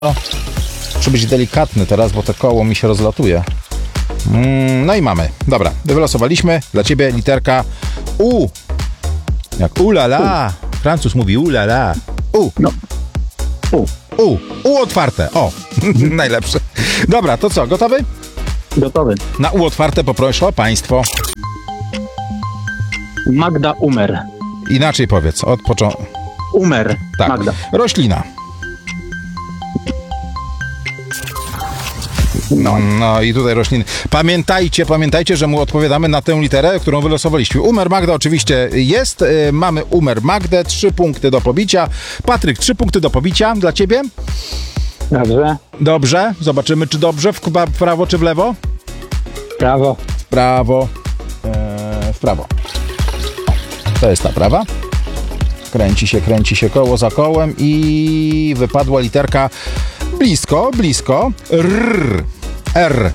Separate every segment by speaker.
Speaker 1: Muszę być delikatny teraz, bo to koło mi się rozlatuje. No i mamy. Dobra, wylosowaliśmy. Dla ciebie literka U. Jak ulala. Francuz mówi ulala. U.
Speaker 2: No. U.
Speaker 1: U. U otwarte. O, najlepsze. Dobra, to co, gotowy?
Speaker 2: Gotowy.
Speaker 1: Na U otwarte poproszę państwo.
Speaker 2: Magda Umer.
Speaker 1: Inaczej powiedz, od początku.
Speaker 2: Umer.
Speaker 1: Tak.
Speaker 2: Magda.
Speaker 1: Roślina. No i tutaj rośliny. Pamiętajcie, że mu odpowiadamy na tę literę, którą wylosowaliśmy. Umer Magda oczywiście jest. Mamy Umer Magdę, 3 punkty do pobicia. Patryk, 3 punkty do pobicia dla ciebie.
Speaker 2: Dobrze.
Speaker 1: Dobrze. Zobaczymy, czy dobrze. W prawo czy w lewo?
Speaker 2: Prawo.
Speaker 1: W prawo. W prawo. To jest ta prawa. Kręci się koło za kołem i wypadła literka blisko. R.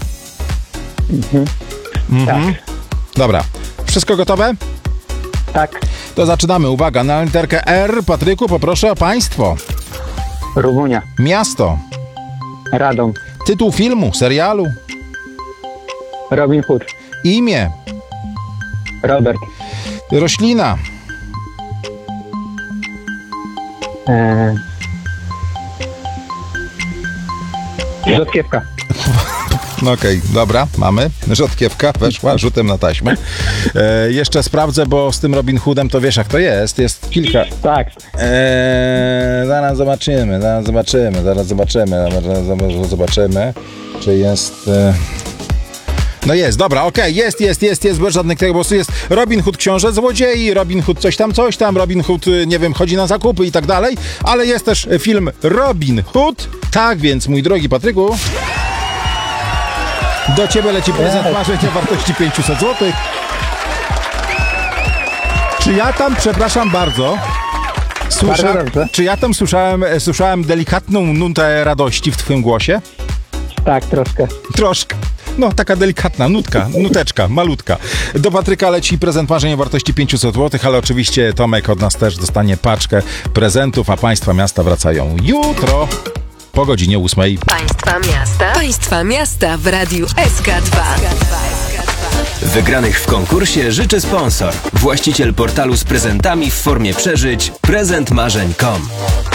Speaker 2: Tak.
Speaker 1: Dobra. Wszystko gotowe?
Speaker 2: Tak.
Speaker 1: To zaczynamy. Uwaga, na literkę R. Patryku, poproszę o państwo.
Speaker 2: Rumunia.
Speaker 1: Miasto.
Speaker 2: Radom.
Speaker 1: Tytuł filmu, serialu.
Speaker 2: Robin Hood.
Speaker 1: Imię.
Speaker 2: Robert.
Speaker 1: Roślina.
Speaker 2: Rzodkiewka.
Speaker 1: No okej, dobra, mamy. Rzodkiewka weszła rzutem na taśmę. Jeszcze sprawdzę, bo z tym Robin Hoodem to wiesz jak to jest. Jest kilka...
Speaker 2: Tak.
Speaker 1: Zaraz zobaczymy, czy jest... No jest, dobra, okej, jest, bez żadnych tego, bo jest Robin Hood książę złodziei, Robin Hood coś tam, Robin Hood, nie wiem, chodzi na zakupy i tak dalej, ale jest też film Robin Hood, tak więc, mój drogi Patryku, do ciebie leci prezent marzenia wartości 500 zł. Czy ja tam, przepraszam bardzo, czy ja tam słyszałem delikatną nutę radości w twoim głosie?
Speaker 2: Tak, troszkę.
Speaker 1: Troszkę. No, taka delikatna nuteczka, malutka. Do Patryka leci prezent marzenia wartości 500 zł, ale oczywiście Tomek od nas też dostanie paczkę prezentów, a Państwa Miasta wracają jutro po godzinie 8.
Speaker 3: Państwa Miasta w Radiu SK2.
Speaker 4: Wygranych w konkursie życzy sponsor. Właściciel portalu z prezentami w formie przeżyć prezentmarzeń.com.